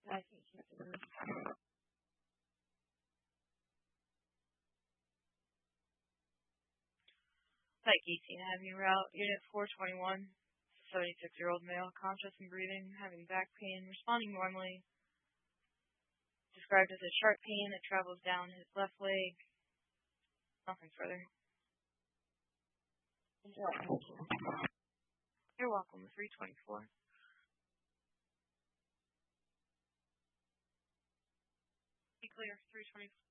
I think he's in. Pike 18 Avenue route, Unit 421. 76-year-old male, conscious and breathing, having back pain, responding normally. Described as a sharp pain that travels down his left leg. Nothing further. You're welcome. 324. Be clear. 324.